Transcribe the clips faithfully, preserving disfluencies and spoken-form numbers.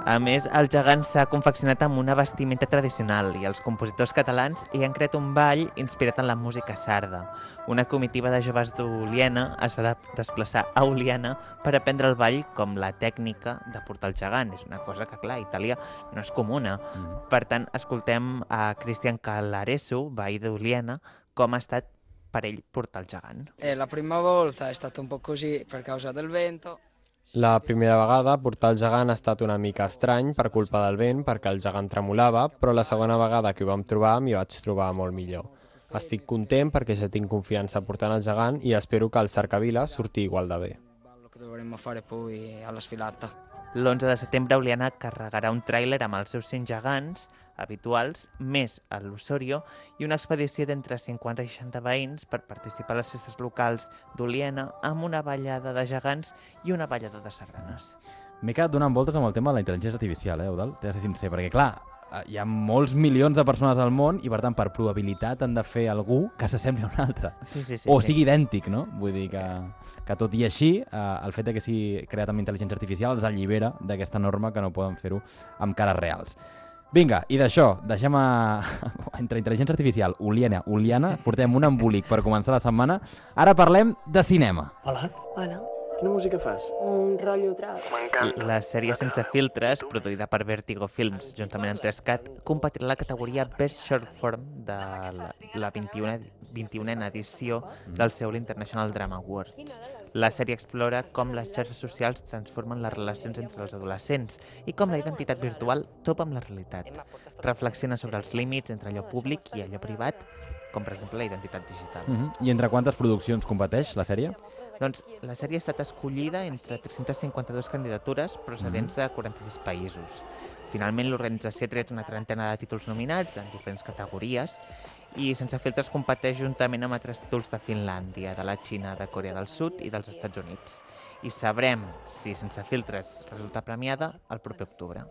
A més, el gegant s'ha confeccionat amb una vestimenta tradicional i els compositors catalans hi han creat un ball inspirat en la música sarda. Una comitiva de joves d'Oliana es va de- desplaçar a Oliana per aprendre el ball com la tècnica de portar el gegant. És una cosa que, clar, a Itàlia no és comuna. Mhm. Per tant, escoltem a Cristian Calaresu, veí d'Oliana, com ha estat per ell portar el gegant. Eh, la prima volta è stato un po' così per causa del vento. La primera vegada portar el gegant ha estat una mica estrany per culpa del vent, perquè el gegant tremolava, però la segona vegada que ho vam trobar m'hi vaig trobar molt millor. Estic content perquè ja tinc confiança portant el gegant i espero que el cercavila surti igual de bé. Ballo che dovremmo fare poi alla sfilata. L'onze de setembre, Oliana carregarà un tràiler amb els seus cinc gegants habituals, més a l'Osorio, i una expedició d'entre cinquanta i seixanta veïns per participar a les festes locals d'Oliana amb una ballada de gegants i una ballada de sardanes. M'he quedat donant voltes amb el tema de la intel·ligència artificial, eh, Eudal? T'he de ser sincer, perquè clar, eh, hi ha molts milions de persones al món i per tant per probabilitat han de fer algú que s'assembli a un altre. Sí, sí, sí. O sí. sigui idèntic, no? Vull dir que, que tot i així, eh, el fet de que sigui creat amb intel·ligència artificial els allibera d'aquesta norma que no poden fer-ho amb cares reals. Vinga, i d'això, deixem a... entre intel·ligència artificial, Oliana, Oliana, portem un embolic per començar la setmana. Ara parlem de cinema. Hola, Hola, quina música fas? un rotllo trap. M'encanta. La sèrie Sense filtres, produïda per Vertigo Films juntament amb Trescat, competirà la categoria Best Short Form de la, la vint-i-unena edició del Seoul International Drama Awards. La sèrie explora com les xarxes socials transformen les relacions entre els adolescents i com la identitat virtual topa amb la realitat. Reflexiona sobre els límits entre allò públic i allò privat, com per exemple la identitat digital. Uh -huh. I entre quantes produccions competeix la sèrie? Doncs la sèrie ha estat escollida entre tres-centes cinquanta-dues candidatures procedents de quaranta-sis països. Finalment, l'organització ha tret una trentena de títols nominats en diferents categories i Sense filtres competeix juntament amb altres títols de Finlàndia, de la Xina, de Corea del Sud i dels Estats Units. I sabrem si Sense filtres resulta premiada el proper octubre.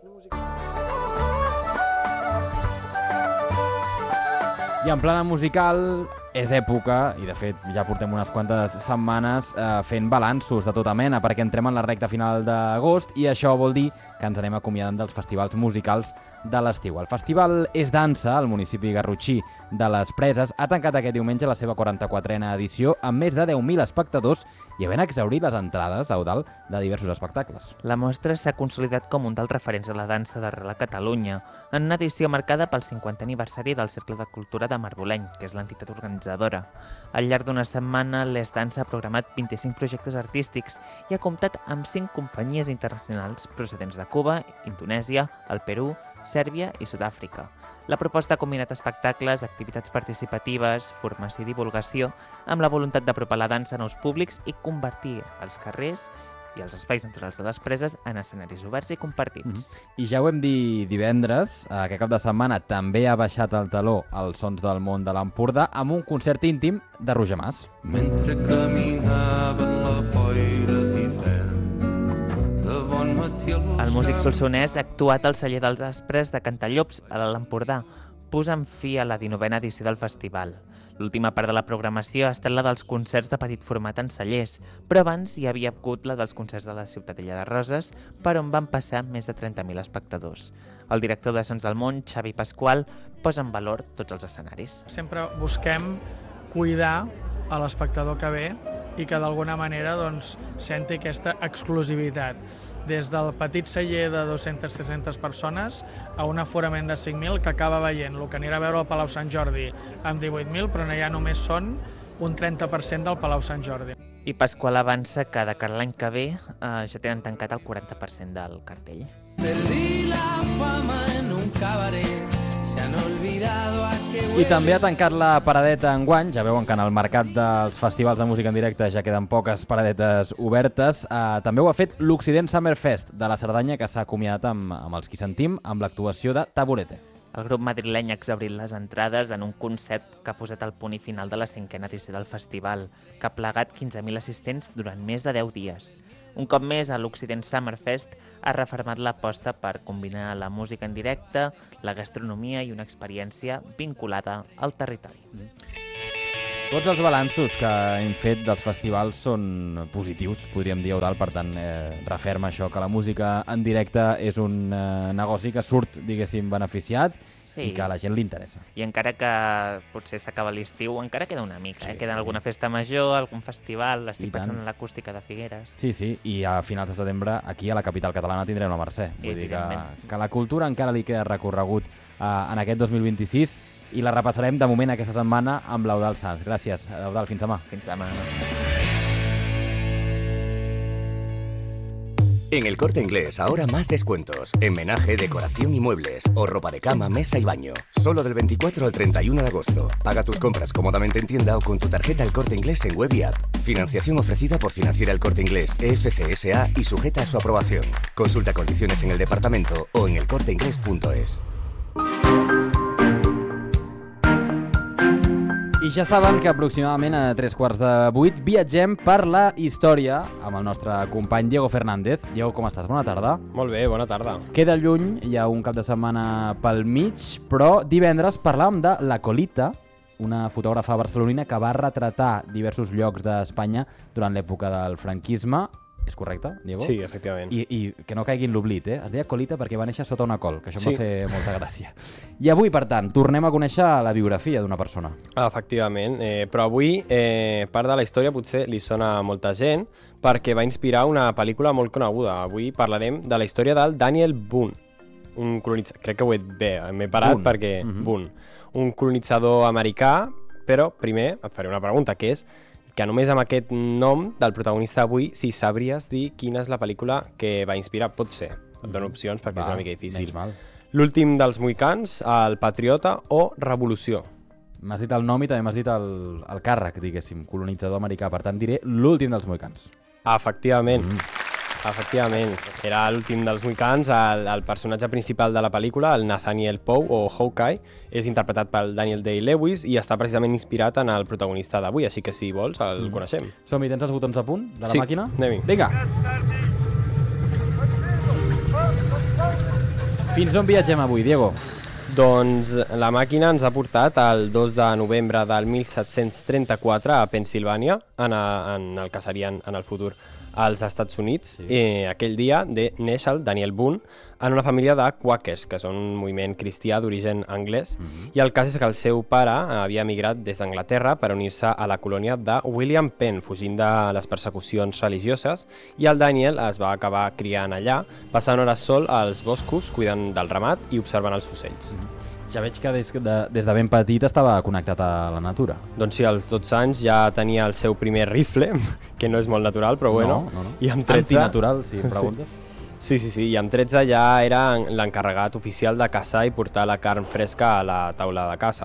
I en plana musical és època, i de fet ja portem unes quantes setmanes eh, fent balanços de tota mena perquè entrem en la recta final d'agost i això vol dir que ens anem acomiadant dels festivals musicals de l'estiu. El festival És Dansa, al municipi garrotxí de les Preses, ha tancat aquest diumenge la seva quaranta-quatrena edició amb més de deu mil espectadors i havent exhaurit les entrades, Eudal, de diversos espectacles. La mostra s'ha consolidat com un dels referents de la dansa d'arrel a Catalunya, en una edició marcada pel cinquantè aniversari del Cercle de Cultura de Marboleny, que és l'entitat organitzadora. Al llarg d'una setmana, l'És Dansa ha programat vint-i-cinc projectes artístics i ha comptat amb cinc companyies internacionals procedents de Cuba, Indonèsia, el Perú, Sèrbia i Sud-àfrica. La proposta ha combinat espectacles, activitats participatives, formació i divulgació amb la voluntat d'apropar la dansa a nous públics i convertir els carrers i els espais naturals de les Preses en escenaris oberts i compartits. Mm -hmm. I ja ho hem dit divendres, eh, aquest cap de setmana també ha baixat el taló als Sons del Món de l'Empordà amb un concert íntim de Roger Mas. Mentre caminava en la boira d'hivern, de bon matí al El músic solsonès ha actuat al celler dels Aspres de Cantallops, a l'Empordà, posant fi a la dinovena edició del festival. L'última part de la programació ha estat la dels concerts de petit format en cellers, però abans hi havia hagut la dels concerts de la Ciutadella de Roses, per on van passar més de trenta mil espectadors. El director de Sons del Món, Xavi Pasqual, posa en valor tots els escenaris. Sempre busquem cuidar a l'espectador que ve i que d'alguna manera doncs, senti aquesta exclusivitat. Des del petit celler de dues-centes a tres-centes persones a un aforament de cinc mil que acaba veient el que anirà a veure al Palau Sant Jordi amb divuit mil, però ja només són un trenta per cent del Palau Sant Jordi. I Pasqual avança que de cara a l'any que ve eh, ja tenen tancat el quaranta per cent del cartell. Perdí la fama en un cabaret, se han olvidado a que I també ha tancat la paradeta enguany. Ja veuen que en el mercat dels festivals de música en directe ja queden poques paradetes obertes. Eh, també ho ha fet l'Occident Summer Fest de la Cerdanya, que s'ha acomiadat amb, amb els qui sentim amb l'actuació de Taburete. El grup madrileny ha exhaurit les entrades en un concert que ha posat el punt i final de la cinquena edició del festival, que ha plegat quinze mil assistents durant més de deu dies. Un cop més, a l'Occident Summer Fest ha refermat l'aposta per combinar la música en directe, la gastronomia i una experiència vinculada al territori. Tots els balanços que hem fet dels festivals són positius, podríem dir, Eudald, per tant, eh, referma això, que la música en directe és un eh, negoci que surt, diguéssim, beneficiat Sí. i que a la gent li interessa. I encara que potser s'acaba l'estiu, encara queda una mica, eh? Sí. Queda alguna festa major, algun festival, I estic tant. pensant en l'acústica de Figueres. Sí, sí, i a finals de setembre aquí a la capital catalana tindrem la Mercè. Vull dir que, Evidentment. que la cultura encara li queda recorregut eh, en aquest dos mil vint-i-sis i la repassarem de moment aquesta setmana amb l'Eudald Sanz. Gràcies, Eudald, fins demà. Fins demà. En El Corte Inglés, ahora más descuentos. En menaje, decoración y muebles. O ropa de cama, mesa y baño. Solo del veinticuatro al treinta y uno de agosto. Paga tus compras cómodamente en tienda o con tu tarjeta El Corte Inglés en web y app. Financiación ofrecida por Financiera El Corte Inglés E F C S A y sujeta a su aprobación. Consulta condiciones en el departamento o en elcorteinglés punto es. I ja saben que aproximadament a tres quarts de vuit viatgem per la història amb el nostre company Diego Fernández. Diego, com estàs? Bona tarda. Molt bé, bona tarda. Queda lluny, hi ha un cap de setmana pel mig, però divendres parlàvem de La Colita, una fotògrafa barcelonina que va retratar diversos llocs d'Espanya durant l'època del franquisme. És correcte, Diego? Sí, efectivament. I, I que no caigui en l'oblit, eh? Es deia Colita perquè va néixer sota una col, que això em Sí. va fer molta gràcia. I avui, per tant, tornem a conèixer la biografia d'una persona. Efectivament, eh, però avui eh, part de la història potser li sona a molta gent perquè va inspirar una pel·lícula molt coneguda. Avui parlarem de la història del Daniel Boone, un colonitzador, crec que ho he dit bé, m'he parat Boone. perquè Mhm. Boone, un colonitzador americà, però primer et faré una pregunta, que és que només amb aquest nom del protagonista d'avui, si sabries dir quina és la pel·lícula que va inspirar, pot ser. Et dono opcions perquè Va, és una mica difícil. menys mal. L'últim dels Mohicans, El Patriota o Revolució. M'has dit el nom i també m'has dit el, el càrrec, diguéssim, colonitzador americà. Per tant, diré l'últim dels mohicans. Efectivament, Mm. efectivament. Era l'últim dels Mohicans, el, el personatge principal de la pel·lícula, el Nathaniel Poe o Hawkeye, és interpretat pel Daniel Day-Lewis i està precisament inspirat en el protagonista d'avui, així que si vols el Mm. coneixem. Som-hi, tens els botons a punt de la Sí, màquina? anem-hi. Vinga! Fins on viatgem avui, Diego? Doncs la màquina ens ha portat el dos de novembre del mil set-cents trenta-quatre a Pennsilvània, en, a, en el que serien en el futur als Estats Units. Sí. Eh, aquell dia de, neix el Daniel Boone en una família de Quakers, que són un moviment cristià d'origen anglès, Mhm. i el cas és que el seu pare havia emigrat des d'Anglaterra per unir-se a la colònia de William Penn, fugint de les persecucions religioses, i el Daniel es va acabar criant allà, passant hores sol als boscos, cuidant del ramat i observant els ocells. Ja veig que des de, des de ben petit estava connectat a la natura. Doncs sí, als dotze anys ja tenia el seu primer rifle, que no és molt natural, però bueno. No, no, no. I amb tretze... Antinatural, si em preguntes. Sí, sí, sí, i amb tretze ja era l'encarregat oficial de caçar i portar la carn fresca a la taula de caça.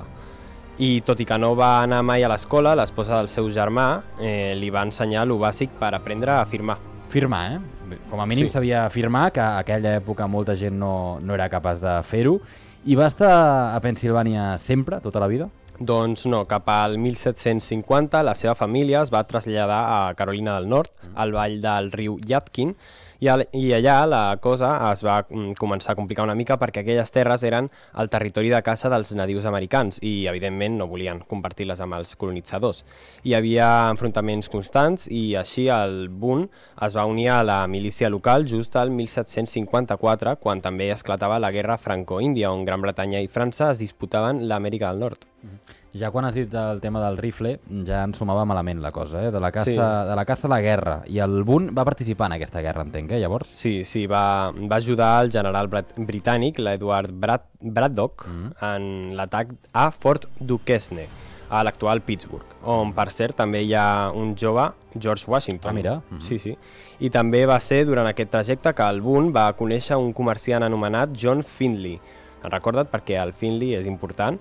I tot i que no va anar mai a l'escola, l'esposa del seu germà eh, li va ensenyar lo bàsic per aprendre a firmar. Firmar, eh? Com a mínim Sí. sabia firmar, que a aquella època molta gent no, no era capaç de fer-ho. I va estar a Pennsilvània sempre, tota la vida? Doncs no, cap al mil set-cents cinquanta la seva família es va traslladar a Carolina del Nord, al vall del riu Yadkin, i, al, i allà la cosa es va mm, començar a complicar una mica perquè aquelles terres eren el territori de caça dels nadius americans i, evidentment, no volien compartir-les amb els colonitzadors. Hi havia enfrontaments constants i així el Boone es va unir a la milícia local just al mil set-cents cinquanta-quatre, quan també esclatava la guerra franco-índia, on Gran Bretanya i França es disputaven l'Amèrica del Nord. Ja quan has dit el tema del rifle, ja ens sumava malament la cosa, eh? De la caça, Sí. de la caça a la guerra. I el Boone va participar en aquesta guerra, entenc, eh, llavors? Sí, sí, va, va ajudar el general brat, britànic, l'Edward Brad, Braddock, Mm. en l'atac a Fort Duquesne, a l'actual Pittsburgh, on, per cert, també hi ha un jove, George Washington. Ah, mira. Mhm. Sí, sí. I també va ser durant aquest trajecte que el Boone va conèixer un comerciant anomenat John Findlay. En recorda't perquè el Findlay és important.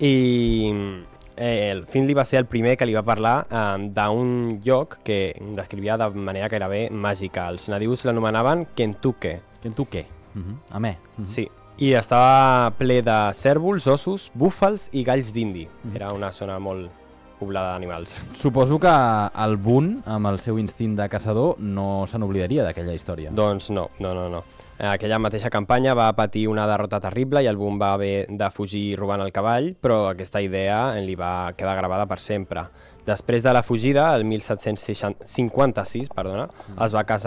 I eh, el Findlay va ser el primer que li va parlar eh, d'un lloc que descrivia de manera gairebé màgica. Els nadius l'anomenaven Kentucky. Que tu què? Uh -huh. A me. Uh -huh. Sí, i estava ple de cèrvols, ossos, búfals i galls d'indi. Mhm. Era una zona molt, poblada d'animals. Suposo que el Boone, amb el seu instint de caçador, no se n'oblidaria d'aquella història. Doncs no, no, no, no. Aquella mateixa campanya va patir una derrota terrible i el Boone va haver de fugir robant el cavall, però aquesta idea li va quedar gravada per sempre. Després de la fugida, el mil set-cents cinquanta-sis, perdona, es va casar